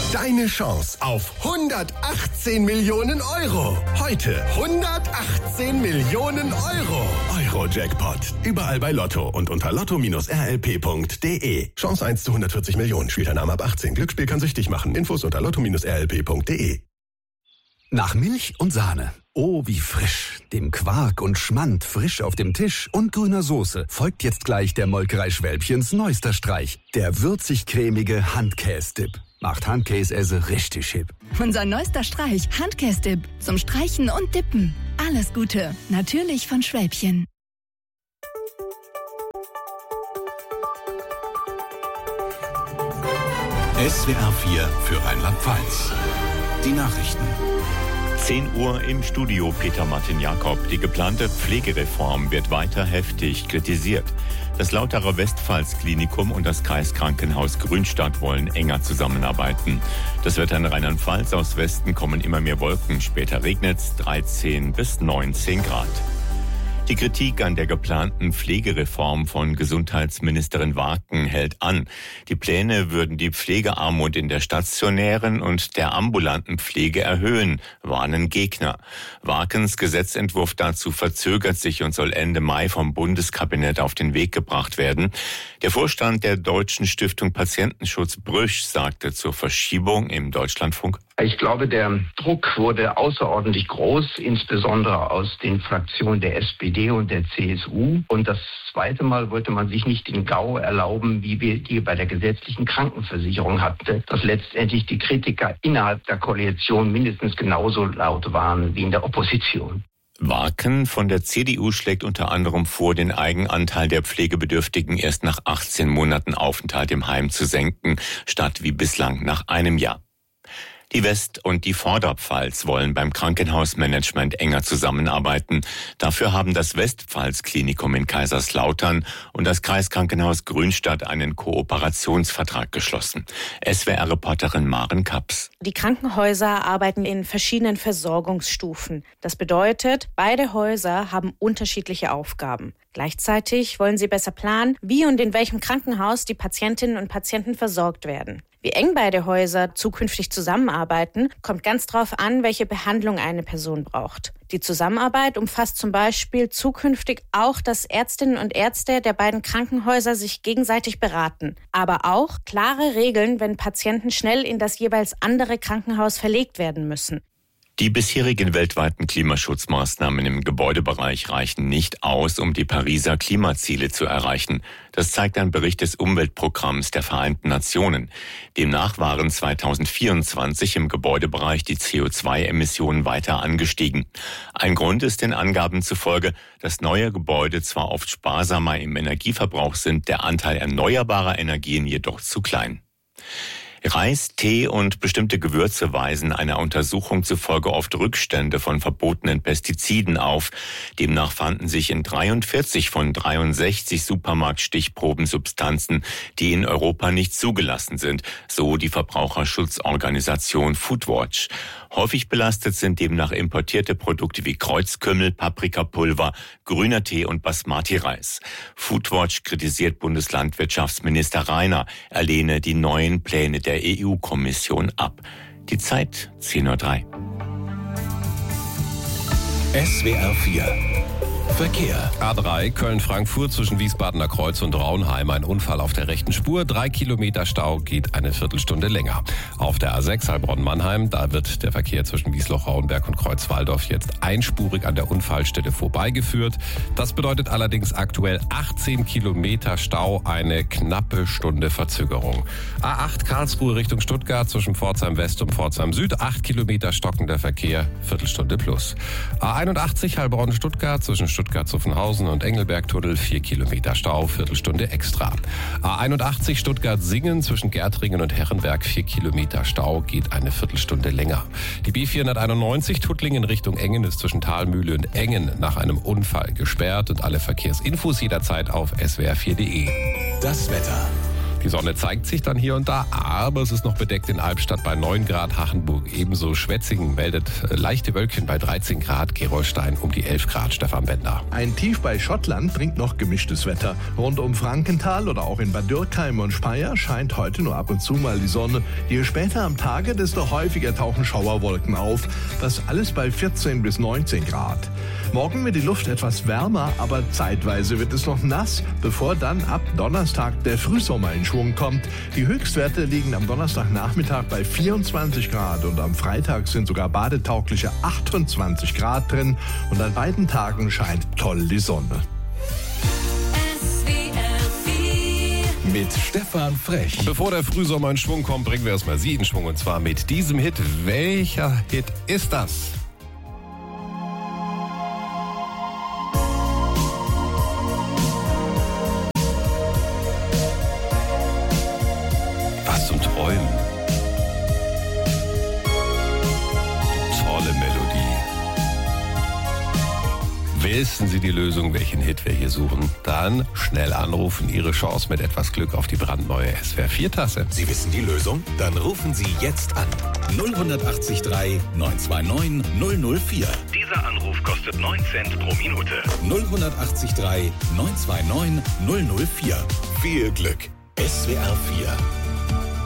Deine Chance auf 118 Millionen Euro. Heute 118 Millionen Euro. Euro-Jackpot. Überall bei Lotto und unter lotto-rlp.de. Chance 1 zu 140 Millionen. Spielteilnahme ab 18. Glücksspiel kann süchtig machen. Infos unter lotto-rlp.de. Nach Milch und Sahne. Oh, wie frisch. Dem Quark und Schmand frisch auf dem Tisch und grüner Soße folgt jetzt gleich der Molkerei Schwälbchens neuester Streich. Der würzig-cremige Handkäse-Dip. Macht Handkäse richtig hip. Unser neuester Streich, Handkäse-Dip. Zum Streichen und Dippen. Alles Gute. Natürlich von Schwälbchen. SWR 4 für Rheinland-Pfalz. Die Nachrichten. 10 Uhr im Studio Peter Martin Jakob. Die geplante Pflegereform wird weiter heftig kritisiert. Das Lauterer Westpfalz-Klinikum und das Kreiskrankenhaus Grünstadt wollen enger zusammenarbeiten. Das Wetter in Rheinland-Pfalz: aus Westen kommen immer mehr Wolken. Später regnet es, 13 bis 19 Grad. Die Kritik an der geplanten Pflegereform von Gesundheitsministerin Waken hält an. Die Pläne würden die Pflegearmut in der stationären und der ambulanten Pflege erhöhen, warnen Gegner. Wakens Gesetzentwurf dazu verzögert sich und soll Ende Mai vom Bundeskabinett auf den Weg gebracht werden. Der Vorstand der Deutschen Stiftung Patientenschutz, Brüsch, sagte zur Verschiebung im Deutschlandfunk: Ich glaube, der Druck wurde außerordentlich groß, insbesondere aus den Fraktionen der SPD und der CSU. Und das zweite Mal wollte man sich nicht den GAU erlauben, wie wir die bei der gesetzlichen Krankenversicherung hatten, dass letztendlich die Kritiker innerhalb der Koalition mindestens genauso laut waren wie in der Opposition. Waken von der CDU schlägt unter anderem vor, den Eigenanteil der Pflegebedürftigen erst nach 18 Monaten Aufenthalt im Heim zu senken, statt wie bislang nach einem Jahr. Die West- und die Vorderpfalz wollen beim Krankenhausmanagement enger zusammenarbeiten. Dafür haben das Westpfalz-Klinikum in Kaiserslautern und das Kreiskrankenhaus Grünstadt einen Kooperationsvertrag geschlossen. SWR-Reporterin Maren Kaps. Die Krankenhäuser arbeiten in verschiedenen Versorgungsstufen. Das bedeutet, beide Häuser haben unterschiedliche Aufgaben. Gleichzeitig wollen sie besser planen, wie und in welchem Krankenhaus die Patientinnen und Patienten versorgt werden. Wie eng beide Häuser zukünftig zusammenarbeiten, kommt ganz darauf an, welche Behandlung eine Person braucht. Die Zusammenarbeit umfasst zum Beispiel zukünftig auch, dass Ärztinnen und Ärzte der beiden Krankenhäuser sich gegenseitig beraten. Aber auch klare Regeln, wenn Patienten schnell in das jeweils andere Krankenhaus verlegt werden müssen. Die bisherigen weltweiten Klimaschutzmaßnahmen im Gebäudebereich reichen nicht aus, um die Pariser Klimaziele zu erreichen. Das zeigt ein Bericht des Umweltprogramms der Vereinten Nationen. Demnach waren 2024 im Gebäudebereich die CO2-Emissionen weiter angestiegen. Ein Grund ist den Angaben zufolge, dass neue Gebäude zwar oft sparsamer im Energieverbrauch sind, der Anteil erneuerbarer Energien jedoch zu klein. Reis, Tee und bestimmte Gewürze weisen einer Untersuchung zufolge oft Rückstände von verbotenen Pestiziden auf. Demnach fanden sich in 43 von 63 Supermarktstichproben Substanzen, die in Europa nicht zugelassen sind, so die Verbraucherschutzorganisation Foodwatch. Häufig belastet sind demnach importierte Produkte wie Kreuzkümmel, Paprikapulver, grüner Tee und Basmati-Reis. Foodwatch kritisiert Bundeslandwirtschaftsminister Rainer, er lehne die neuen Pläne der EU-Kommission ab. Die Zeit 10:03 Uhr. SWR 4 Verkehr. A3 Köln-Frankfurt zwischen Wiesbadener Kreuz und Raunheim. Ein Unfall auf der rechten Spur. 3 Kilometer Stau, geht eine Viertelstunde länger. Auf der A6 Heilbronn-Mannheim, da wird der Verkehr zwischen Wiesloch-Rauenberg und Kreuzwaldorf jetzt einspurig an der Unfallstelle vorbeigeführt. Das bedeutet allerdings aktuell 18 Kilometer Stau, eine knappe Stunde Verzögerung. A8 Karlsruhe Richtung Stuttgart zwischen Pforzheim West und Pforzheim Süd. 8 Kilometer stockender Verkehr, Viertelstunde plus. A81 Heilbronn-Stuttgart zwischen Stuttgart-Zuffenhausen und Engelberg-Tunnel, 4 Kilometer Stau, Viertelstunde extra. A81 Stuttgart-Singen zwischen Gärtringen und Herrenberg, 4 Kilometer Stau, geht eine Viertelstunde länger. Die B491 Tuttlingen Richtung Engen ist zwischen Thalmühle und Engen nach einem Unfall gesperrt und alle Verkehrsinfos jederzeit auf swr4.de. Das Wetter. Die Sonne zeigt sich dann hier und da, aber es ist noch bedeckt in Albstadt bei 9 Grad, Hachenburg ebenso. Schwetzingen meldet leichte Wölkchen bei 13 Grad, Gerolstein um die 11 Grad, Stefan Bender. Ein Tief bei Schottland bringt noch gemischtes Wetter. Rund um Frankenthal oder auch in Bad Dürkheim und Speyer scheint heute nur ab und zu mal die Sonne. Je später am Tage, desto häufiger tauchen Schauerwolken auf. Das alles bei 14 bis 19 Grad. Morgen wird die Luft etwas wärmer, aber zeitweise wird es noch nass, bevor dann ab Donnerstag der Frühsommer in Schwung kommt. Die Höchstwerte liegen am Donnerstagnachmittag bei 24 Grad und am Freitag sind sogar badetaugliche 28 Grad drin und an beiden Tagen scheint toll die Sonne. Mit Stefan Frech. Bevor der Frühsommer in Schwung kommt, bringen wir erstmal Sie in Schwung und zwar mit diesem Hit. Welcher Hit ist das? Was zum Träumen. Tolle Melodie. Wissen Sie die Lösung, welchen Hit wir hier suchen? Dann schnell anrufen, Ihre Chance mit etwas Glück auf die brandneue SWR 4-Tasse. Sie wissen die Lösung? Dann rufen Sie jetzt an. 0180 3 929 004. Dieser Anruf kostet 9 Cent pro Minute. 0180 3 929 004. Viel Glück. SWR 4